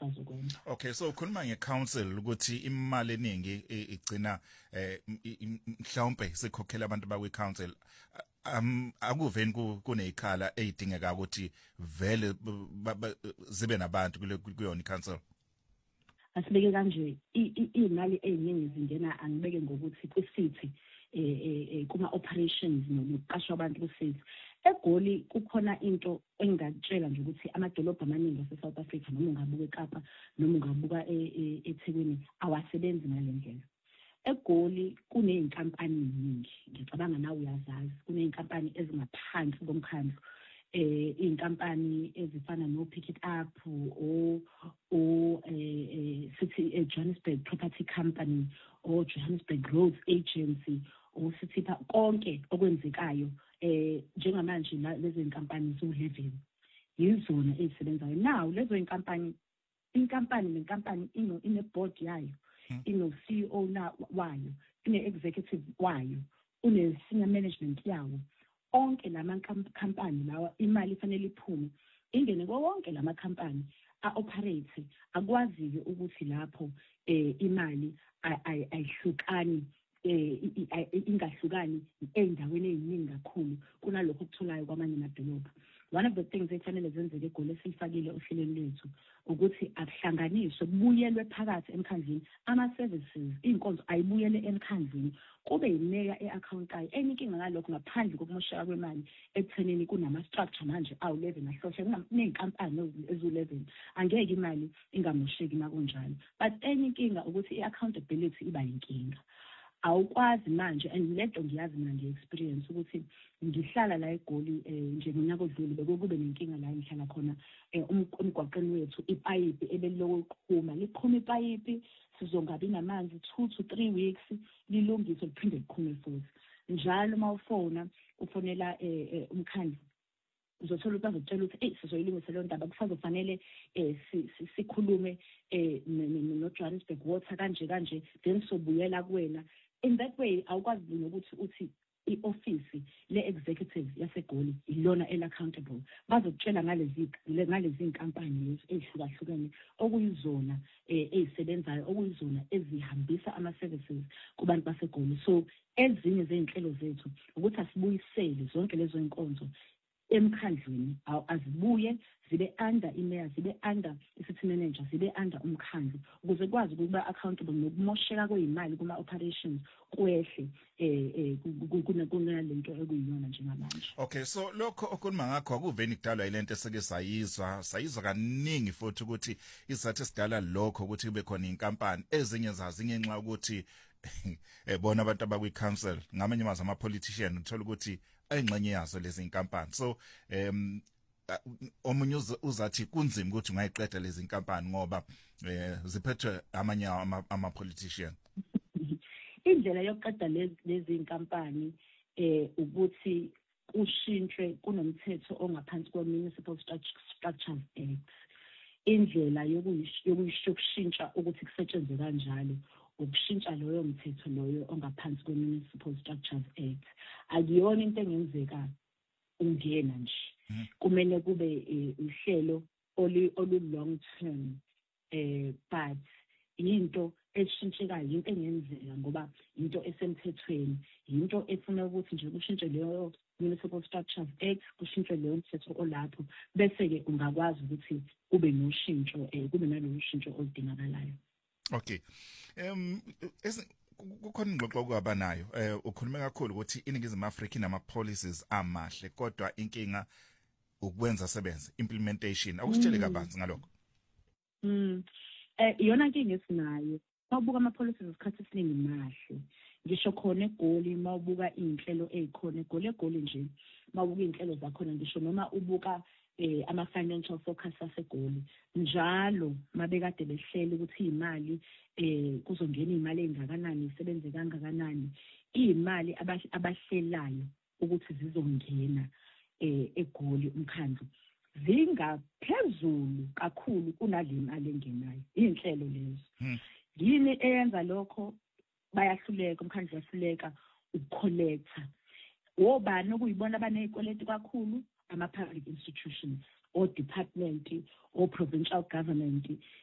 sisazokwenza. Okay, so ukhuluma nge-council ukuthi imali eningi igcina mhlawumbe sikhokhela abantu bakwi-council. Akuveni kunezikhala ezidingeka ukuthi vele zibe nabantu kuyona i-council. Asibeke kanje imali eziningi zingena angibeke ngokuthi kwisithi kuma operations nokuqashwa abantu kusithi eGoli kukhona into engingatshela nje ukuthi amadolobha amaningi ase-South Africa noma ungabuka eKapa noma ungabuka eThekwini awasebenzi ngalendlela. eGoli kuneyinkampani eziningi ngicabanga nawe uyazazi kuneyinkampani ezingaphansi komkhandlu inkampani ezifana no Pick It Up City Johannesburg Property Company or Johannesburg Roads Agency or City konke okwenzekayo njengamanje lezi inkampani zo-11 yizona ezisebenzayo. Now lezo inkampani nenkampani ine-board yayo, ino-CEO wayo, ine-executive wayo, une-senior management yawo. Onke lama company lawa imali ifanele iphume ingene konke lama company a-operate akwazi ukuthi lapho imali ayihlukani ingahlukani endaweni eziningi kakhulu kunalokho okutholayo kwamanye amadolobha. One of the things efanele zenzeke eGoli esifakile ohlelweni lethu ukuthi akuhlanganiswe kubuyelwe phakathi emkhandlini ama-services inkonzo ayibuyele emkhandlini kube yimeya e-accountayo eninkinga ngalokho ngaphandle kokumosheka kwemali ekuthenini kunama-structure manje awu-11 ahlohle ney'nkampani ezu-11 angeke imali ingamosheki makunjalo but eninkinga ukuthi i-accountability iba yinkinga. Awukwazi manje and lento ngiyazi mina nge-experience ukuthi ngihlala la eGoli nje ngonyaka odlule bekube nenkinga la ngihlala khona umgwaqeni wethu ipayipi ebelilokuqhuma liqhuma ipayipi sizongabi namanzi 2 to 3 weeks lilungiswe liphinde liqhume futhi njalo mawufona ufonela umkhandlu uzothola ukuthi bazotshela ukuthi sizoyilungisa leyo ndaba kusazofanele sikhulume no Johannesburg Water kanje then sobuyela kuwena. In that way awukwazi nokuthi uthi i-office le-executive yaseGoli ilona el-accountable bazokutshela ngalezi inkampani ezihlukahlukene okuyizona ezisebenzayo okuyizona ezihambisa ama-services kubantu baseGoli. So ezinye zey'nhlelo zethu ukuthi asibuyisele zonke lezo inkonzo emkhandlweni azibuye zibe under imeya zibe under i-city manager zibe under umkhandlu ukuze kwazi ukuba accountable nokumosheka kwezimali kuma operations kwehle kunalento ekuyiyona njengamanje. Okay, so lokho okhuluma ngakho akuveni kudalwa ilento eseke sayizwa kaningi futhi ukuthi isizathu esidala lokho ukuthi kube khona inkampani ezinye zazi ngenxa ukuthi bona abantu abakwi-council ngamanye amazwi ama-politician uthola ukuthi ayingxenye yazo lezi inkampani. So omunye uzathi kunzima ukuthi ungayiqeda lezi inkampani ngoba ziphethwe amanye ama-politician. Indlela yokuqeda lezi inkampani ukuthi kushintshwe kunomthetho ongaphansi kwe-Municipal Structures Act. Indlela yokushintsha ukuthi kusetshenzwe kanjalo ukushintsha loyo mthetho loyo ongaphansi kwe-Municipal Structures Act. Akuyona into engenzeka ungena nje. Kumele kube uhlelo olu-long term but into eshintshekayo into engenzeka ngoba into esemthethweni into efuna ukuthi nje kushintshe leyo Municipal Structures Act kushintshwe leyo mthetho olapho bese-ke ungakwazi ukuthi kube noshintsho kube nalolu shintsho oludingakalayo. Okay. Kukhona ingxoxo okwaba nayo ukhulume kakhulu ukuthi iningizimu Afrika inama-policies amahle kodwa inkinga ukwenza sebenze implementation akusitshele kabanzi ngalokho. Iyona nkinga esinayo mawubuka ama-policies isikhathi esiningi mahle ngisho khona eGoli mawubuka iy'nhlelo ey'khona eGoli nje mawubuka iy'nhlelo zakhona ngisho noma ubuka ama-financial forecast aseGoli njalo mabekade behlele ukuthi iy'mali kuzongena iy'mali ey'ngakanani isebenze kangakanani iy'mali abahlelayo ukuthi zizongena eGoli umkhandlu zingaphezulu kakhulu kunale mali engenayo iy'nhlelo lezo. Yini eyenza lokho? Bayahluleka umkhandlu uyahluleka ukucollecta wobani okuyibona abaney'kweletu kakhulu ama-public institutions or department or provincial government